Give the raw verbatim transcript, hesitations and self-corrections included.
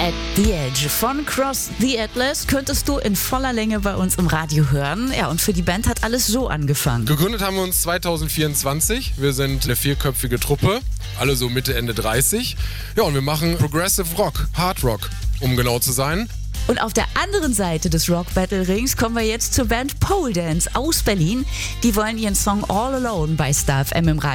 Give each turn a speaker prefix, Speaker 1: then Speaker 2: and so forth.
Speaker 1: At the Edge von Cross the Atlas könntest du in voller Länge bei uns im Radio hören. Ja, und für die Band hat alles so angefangen.
Speaker 2: Gegründet haben wir uns zwanzig vierundzwanzig. Wir sind eine vierköpfige Truppe, alle so Mitte, Ende dreißig. Ja, und wir machen Progressive Rock, Hard Rock, um genau zu sein.
Speaker 1: Und auf der anderen Seite des Rock Battle Rings kommen wir jetzt zur Band Pole Dance aus Berlin. Die wollen ihren Song All Alone bei Star F M im Radio